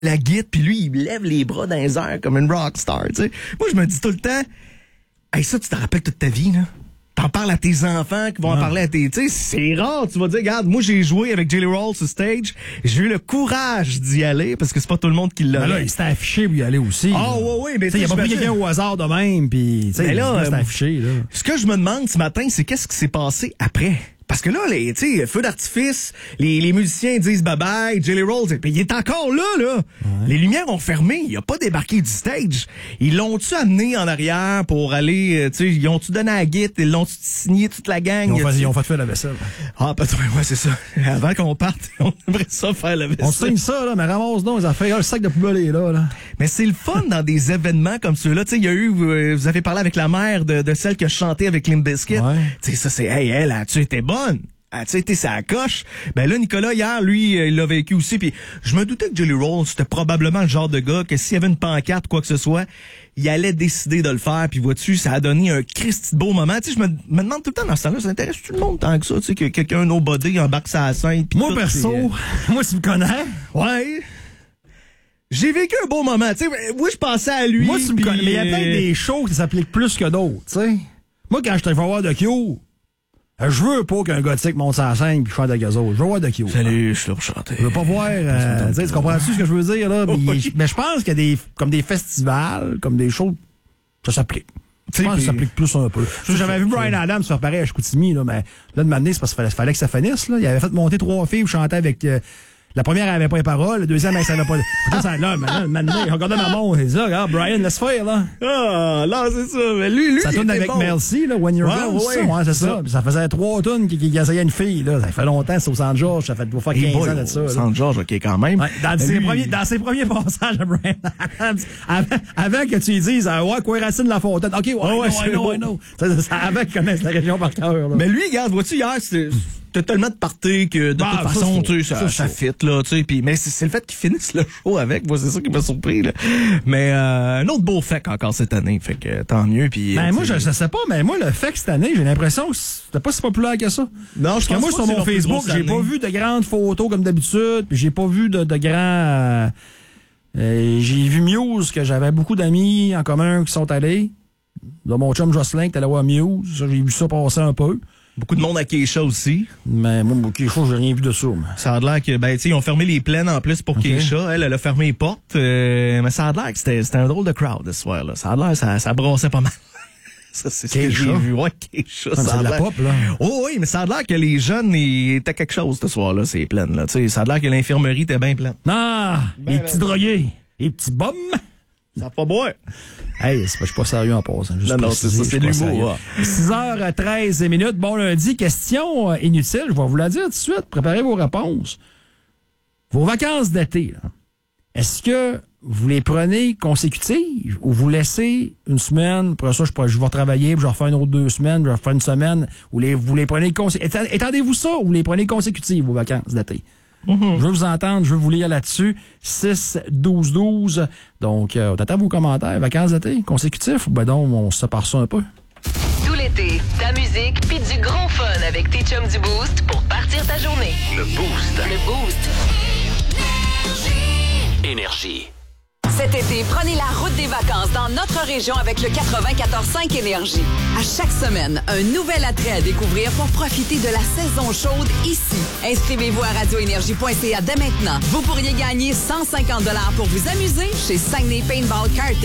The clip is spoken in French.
la guitare, puis lui, il lève les bras dans les airs comme une rockstar, tu sais. Moi, je me dis tout le temps, hey, ça, tu te rappelles toute ta vie, là? T'en parles à tes enfants qui vont en parler à tes... Tu sais, c'est rare, tu vas dire, regarde, moi, j'ai joué avec Jelly Roll sur stage, j'ai eu le courage d'y aller, parce que c'est pas tout le monde qui l'a. Ben là, il s'était affiché pour y aller aussi. Ah, ouais, mais tu sais, il a pas pris quelqu'un au hasard de même, puis, tu sais, il s'était affiché, là. Ce que je me demande ce matin, c'est qu'est-ce qui s'est passé après? Parce que là, tu sais, feu d'artifice, les musiciens disent bye-bye, Jelly Roll, il est encore là. Ouais. Les lumières ont fermé, il a pas débarqué du stage. Ils l'ont-tu amené en arrière pour aller, tu sais, ils ont-tu donné à la guitare, ils l'ont-tu signé toute la gang? Ils ont fait faire la vaisselle. Ah, peut-être, ouais, c'est ça. Avant qu'on parte, on aimerait ça faire la vaisselle. On signe ça, là, mais ramasse donc les affaires, le sac de poubelle est là. Mais c'est le fun dans des événements comme ceux-là. Tu sais, il y a eu, vous avez parlé avec la mère de celle qui a chanté avec Limp Bizkit. Ouais. Tu sais, ça, c'est, hey, elle, tu été bonne. Tu sais, ça coche. Ben là, Nicolas, hier, lui, il l'a vécu aussi. Puis je me doutais que Jelly Roll, c'était probablement le genre de gars que s'il y avait une pancarte, quoi que ce soit, il allait décider de le faire. Puis vois-tu, ça a donné un Christy de beau moment. Tu sais, je me demande tout le temps dans ce temps-là, ça intéresse tout le monde tant que ça, tu sais, que quelqu'un nobody embarque sa scène. Moi, tout, perso, moi, tu me connais? Ouais. J'ai vécu un beau moment. Tu sais, moi, je pensais à lui. Moi, tu me connais. Mais il y a peut-être des shows qui s'appliquent plus que d'autres, tu sais. Moi, quand je te fais voir de Q, je veux pas qu'un gothique monte sur la scène puis chante de gazo. Je veux voir de Q. Salut, je suis là pour chanter. Je veux pas voir... tu comprends-tu ce que je veux dire, là? Mais je pense qu'il y a comme des festivals, comme des shows, ça s'applique. Je pense que ça s'applique plus un peu. J'avais vu Bryan Adams faire pareil à Chicoutimi, là, mais là, de m'amener, c'est parce qu'il fallait que ça finisse, là. Il avait fait monter 3 filles où chantait avec... la première, elle avait pas les paroles. La deuxième, elle savait pas. Maintenant, regardez ma montre. C'est ça, regarde, Brian, laisse faire, là. Ah, là, c'est ça. Mais lui, ça tourne avec bon. Melcy, là, When You're Gone. Ouais, c'est ça. Ça faisait 3 tonnes qu'il essayait une fille, là. Ça fait longtemps, c'est au San George. Ça fait pour faire 15 ans de ça. San George, OK, quand même. Ouais, dans ses premiers passages à Brian Adams, avant que tu lui dises, ouais, quoi, Racine La Fontaine. OK, ouais, non. Avant qu'il connaisse la région par cœur, là. Mais lui, regarde, vois-tu, hier, t'as tellement de parties que de toute façon, tu sais, ça fit, là, tu sais. Puis, mais c'est le fait qu'ils finissent le show avec. Moi, c'est ça qui m'a surpris, là. Mais un autre beau FEC encore cette année. Fait que tant mieux. Puis, ben, moi, je sais pas, mais moi, le FEC cette année, j'ai l'impression que c'était pas si populaire que ça. Non, je pense moi, sur mon Facebook, j'ai pas vu de grandes photos comme d'habitude. Puis j'ai pas vu de grands. J'ai vu Muse, que j'avais beaucoup d'amis en commun qui sont allés. Là, mon chum Jocelyn qui est allé voir Muse. J'ai vu ça passer un peu. Beaucoup de monde à Keisha aussi. Mais moi, Keisha, j'ai rien vu de ça. Ça a l'air que, ben, tu sais, ils ont fermé les plaines en plus pour Keisha. Elle a fermé les portes. Mais ça a l'air que c'était un drôle de crowd ce soir-là. Ça a l'air, ça brassait pas mal. Ça, c'est ce que j'ai vu. Ouais, Keisha. Ça a de la pop, là. Oh, oui, mais ça a l'air que les jeunes, ils étaient quelque chose ce soir-là, ces plaines, là. Tu sais, ça a l'air que l'infirmerie était bien pleine. Ah! Les petits drogués. Les petits bums. Ça va pas boire. Hey, je suis pas sérieux en passant. Non, c'est ça, c'est de l'humour. 6h13. Bon lundi, question inutile, je vais vous la dire tout de suite. Préparez vos réponses. Vos vacances d'été, là, est-ce que vous les prenez consécutives ou vous laissez une semaine, après ça, je vais travailler, puis je vais refaire une autre 2 semaines, puis je vais refaire une semaine, ou vous les prenez consécutives? Étendez-vous ça ou vous les prenez consécutives, vos vacances d'été? Mm-hmm. Je veux vous entendre, je veux vous lire là-dessus. 6-12-12. Donc, on attend vos commentaires. Vacances d'été consécutifs? Ben donc, on se sépare ça un peu. Tout l'été, ta musique pis du gros fun avec tes chums du Boost pour partir ta journée. Le Boost. Le Boost. Énergie. Cet été, prenez la route des vacances dans notre région avec le 94.5 Énergie. À chaque semaine, un nouvel attrait à découvrir pour profiter de la saison chaude ici. Inscrivez-vous à radioénergie.ca dès maintenant. Vous pourriez gagner 150 $ pour vous amuser chez Saguenay Paintball Kart.